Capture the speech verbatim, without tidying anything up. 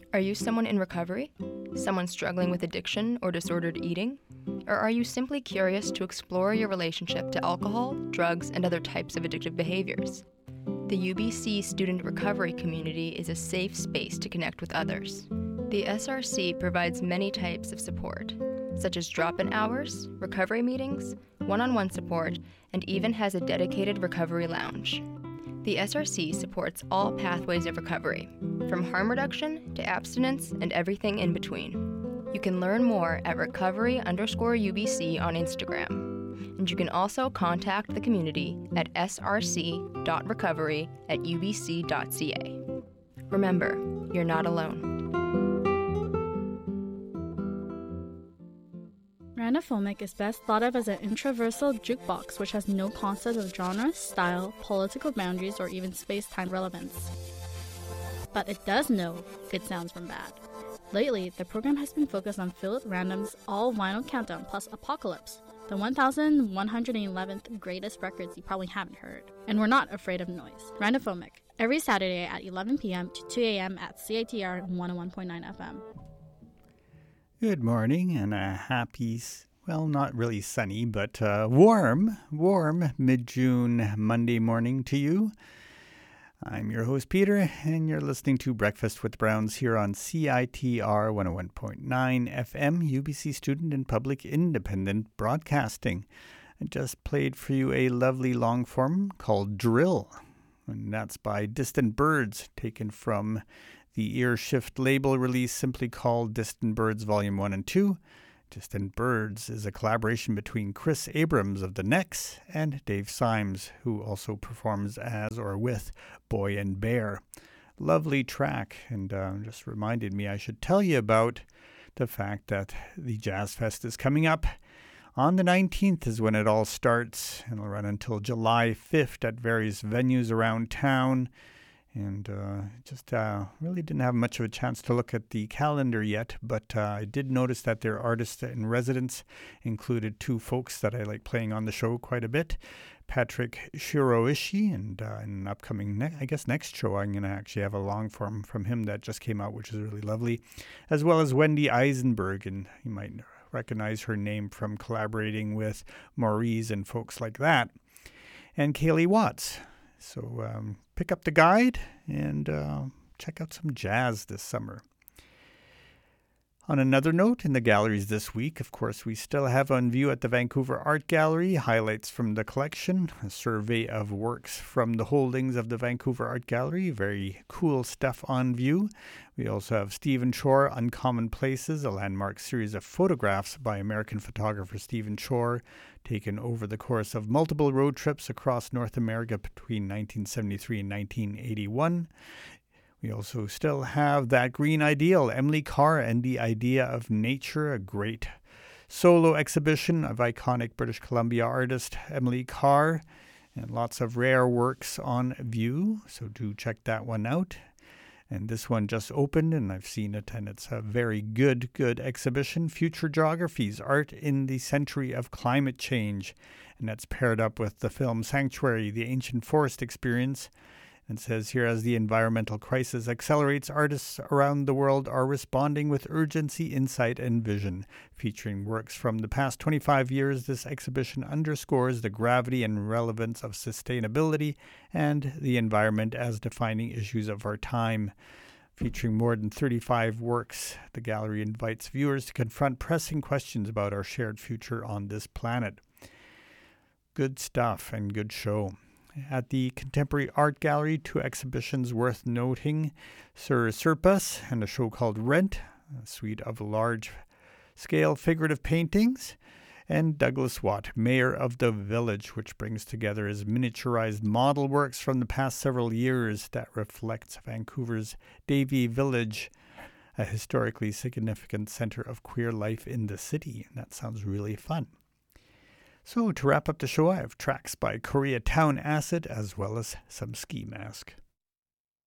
Are you someone in recovery? Someone struggling with addiction or disordered eating? Or are you simply curious to explore your relationship to alcohol, drugs, and other types of addictive behaviors? The U B C student recovery community is a safe space to connect with others. The S R C provides many types of support, such as drop-in hours, recovery meetings, one-on-one support, and even has a dedicated recovery lounge. The S R C supports all pathways of recovery, from harm reduction to abstinence and everything in between. You can learn more at recovery underscore UBC on Instagram. And you can also contact the community at src.recovery at ubc.ca. Remember, you're not alone. Randophomic is best thought of as an introversal jukebox which has no concept of genre, style, political boundaries, or even space-time relevance. But it does know good sounds from bad. Lately, the program has been focused on Philip Random's All Vinyl Countdown plus Apocalypse, the one thousand one hundred eleventh greatest records you probably haven't heard. And we're not afraid of noise. Randophomic, every Saturday at eleven p.m. to two a.m. at C I T R one oh one point nine F M. Good morning and a happy, well, not really sunny, but uh, warm, warm mid-June Monday morning to you. I'm your host, Peter, and you're listening to Breakfast with Browns here on C I T R one oh one point nine F M, U B C Student and Public Independent Broadcasting. I just played for you a lovely long form called Drill, and that's by Distant Birds, taken from the Ear Shift label release simply called Distant Birds Volume one and two. Distant Birds is a collaboration between Chris Abrams of The Necks and Dave Symes, who also performs as or with Boy and Bear. Lovely track, and uh, just reminded me I should tell you about the fact that the Jazz Fest is coming up. On the nineteenth is when it all starts, and it'll run until July fifth at various venues around town. And uh, just uh, really didn't have much of a chance to look at the calendar yet, but uh, I did notice that their artists in residence included two folks that I like playing on the show quite a bit. Patrick Shiroishi, and uh, in an upcoming, ne- I guess next show, I'm going to actually have a long form from him that just came out, which is really lovely, as well as Wendy Eisenberg, and you might recognize her name from collaborating with Maurice and folks like that, and Kaylee Watts. So um, pick up the guide and uh, check out some jazz this summer. On another note, in the galleries this week, of course, we still have on view at the Vancouver Art Gallery highlights from the collection, a survey of works from the holdings of the Vancouver Art Gallery. Very cool stuff on view. We also have Stephen Chore, Uncommon Places, a landmark series of photographs by American photographer Stephen Chore, taken over the course of multiple road trips across North America between nineteen seventy-three and nineteen eighty-one. We also still have That Green Ideal, Emily Carr and the Idea of Nature, a great solo exhibition of iconic British Columbia artist Emily Carr, and lots of rare works on view, so do check that one out. And this one just opened, and I've seen it, and it's a very good, good exhibition, Future Geographies, Art in the Century of Climate Change, and that's paired up with the film Sanctuary, The Ancient Forest Experience. It says here, as the environmental crisis accelerates, artists around the world are responding with urgency, insight, and vision. Featuring works from the past twenty-five years, this exhibition underscores the gravity and relevance of sustainability and the environment as defining issues of our time. Featuring more than thirty-five works, the gallery invites viewers to confront pressing questions about our shared future on this planet. Good stuff and good show. At the Contemporary Art Gallery, two exhibitions worth noting: Sir Surplus and a show called Rent, a suite of large-scale figurative paintings, and Douglas Watt, Mayor of the Village, which brings together his miniaturized model works from the past several years that reflects Vancouver's Davie Village, a historically significant center of queer life in the city. And that sounds really fun. So to wrap up the show, I have tracks by Koreatown Acid as well as some Ski Mask.